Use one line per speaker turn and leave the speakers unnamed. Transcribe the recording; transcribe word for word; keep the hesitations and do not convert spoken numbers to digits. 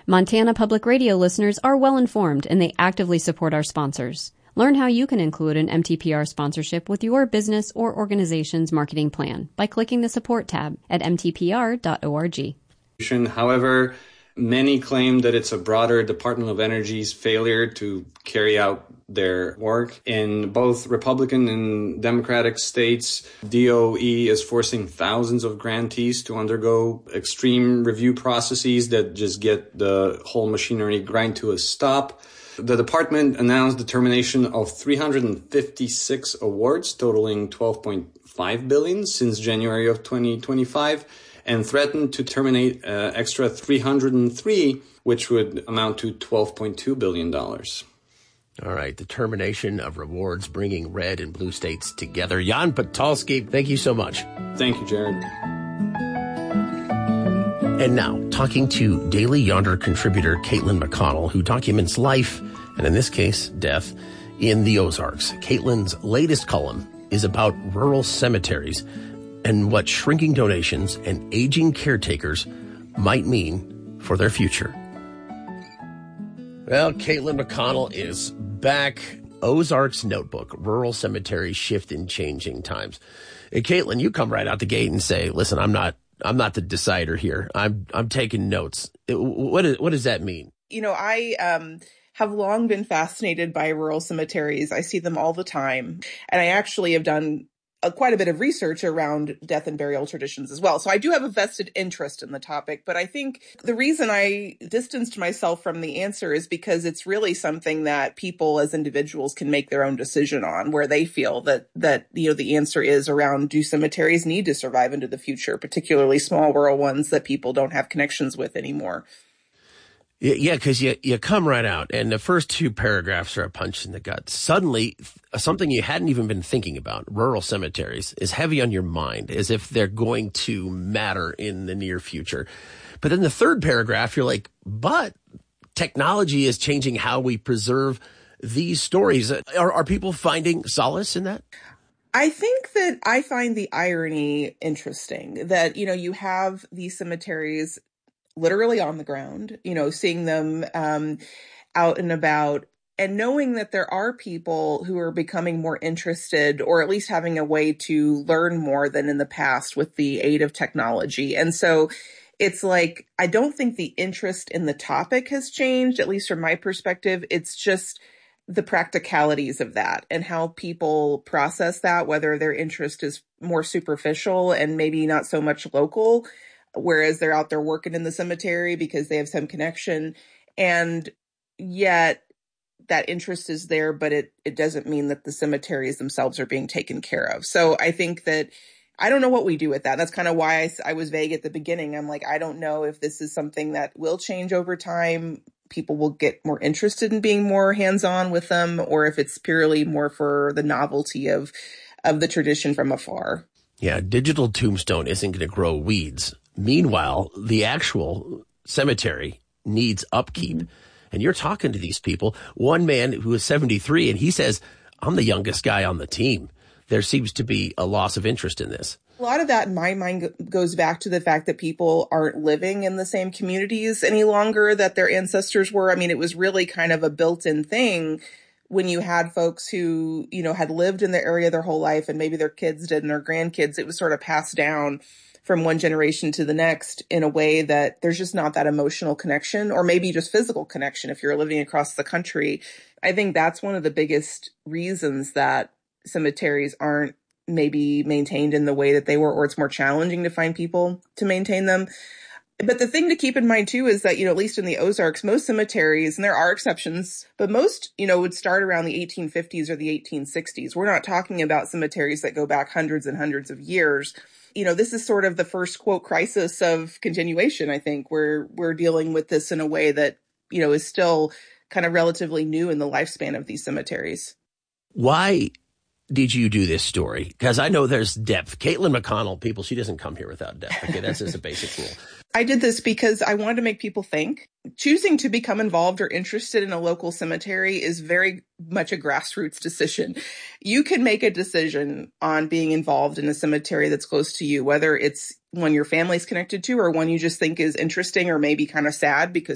Montana Public Radio listeners are well informed and they actively support our sponsors. Learn how you can include an M T P R sponsorship with your business or organization's marketing plan by clicking the support tab at m t p r dot org.
However, many claim that it's a broader Department of Energy's failure to carry out their work. In both Republican and Democratic states, D O E is forcing thousands of grantees to undergo extreme review processes that just get the whole machinery grind to a stop. The department announced the termination of three hundred fifty-six awards totaling twelve point five billion dollars since January of twenty twenty-five and threatened to terminate uh, extra three hundred three, which would amount to twelve point two billion dollars.
All right, the termination of rewards bringing red and blue states together. Jan Patalski, thank you so much.
Thank you, Jared.
And now, talking to Daily Yonder contributor Caitlin McConnell, who documents life, and in this case, death, in the Ozarks. Caitlin's latest column is about rural cemeteries and what shrinking donations and aging caretakers might mean for their future. Well, Caitlin McConnell is back. Ozarks Notebook, Rural Cemetery Shift in Changing Times. And Caitlin, you come right out the gate and say, listen, I'm not I'm not the decider here. I'm I'm taking notes. What is, what does that mean?
You know, I um, have long been fascinated by rural cemeteries. I see them all the time. And I actually have done a, quite a bit of research around death and burial traditions as well. So I do have a vested interest in the topic. But I think the reason I distanced myself from the answer is because it's really something that people as individuals can make their own decision on, where they feel that, that you know, the answer is around, do cemeteries need to survive into the future, particularly small rural ones that people don't have connections with anymore?
Yeah, because you, you come right out, and the first two paragraphs are a punch in the gut. Suddenly, something you hadn't even been thinking about, rural cemeteries, is heavy on your mind, as if they're going to matter in the near future. But then the third paragraph, you're like, but technology is changing how we preserve these stories. Are, are people finding solace in that?
I think that I find the irony interesting that, you know, you have these cemeteries literally on the ground, you know, seeing them um, out and about, and knowing that there are people who are becoming more interested, or at least having a way to learn more than in the past with the aid of technology. And so it's like, I don't think the interest in the topic has changed, at least from my perspective. It's just the practicalities of that and how people process that, whether their interest is more superficial and maybe not so much local, whereas they're out there working in the cemetery because they have some connection. And yet that interest is there, but it, it doesn't mean that the cemeteries themselves are being taken care of. So I think that I don't know what we do with that. That's kind of why I, I was vague at the beginning. I'm like, I don't know if this is something that will change over time. People will get more interested in being more hands-on with them, or if it's purely more for the novelty of, of the tradition from afar.
Yeah, digital tombstone isn't going to grow weeds. Meanwhile, the actual cemetery needs upkeep. Mm-hmm. And you're talking to these people. One man who is seventy-three, and he says, I'm the youngest guy on the team. There seems to be a loss of interest in this.
A lot of that, in my mind, goes back to the fact that people aren't living in the same communities any longer that their ancestors were. I mean, it was really kind of a built-in thing when you had folks who, you know, had lived in the area their whole life, and maybe their kids did and their grandkids. It was sort of passed down from one generation to the next in a way that there's just not that emotional connection, or maybe just physical connection if you're living across the country. I think that's one of the biggest reasons that cemeteries aren't maybe maintained in the way that they were, or it's more challenging to find people to maintain them. But the thing to keep in mind, too, is that, you know, at least in the Ozarks, most cemeteries, and there are exceptions, but most, you know, would start around the eighteen fifties or the eighteen sixties. We're not talking about cemeteries that go back hundreds and hundreds of years. You know, this is sort of the first, quote, crisis of continuation, I think, where we're dealing with this in a way that, you know, is still kind of relatively new in the lifespan of these cemeteries.
Why did you do this story? Because I know there's depth. Caitlin McConnell, people, she doesn't come here without depth. Okay, that's just a basic rule.
I did this because I wanted to make people think. Choosing to become involved or interested in a local cemetery is very much a grassroots decision. You can make a decision on being involved in a cemetery that's close to you, whether it's one your family's connected to or one you just think is interesting or maybe kind of sad because